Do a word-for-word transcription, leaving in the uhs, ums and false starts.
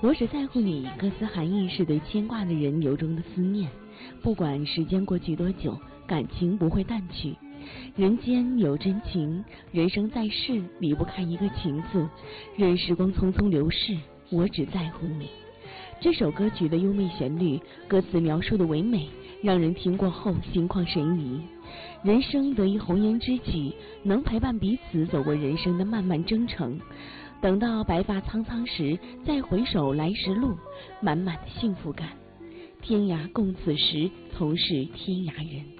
我只在乎你，歌词含义是对牵挂的人由衷的思念。不管时间过去多久，感情不会淡去。人间有真情，人生在世离不开一个情字。任时光匆匆流逝，我只在乎你。这首歌曲的优美旋律，歌词描述的唯美，让人听过后心旷神怡。人生得一红颜知己，能陪伴彼此走过人生的漫漫征程。等到白发苍苍时，再回首来时路，满满的幸福感。天涯共此时，同是天涯人。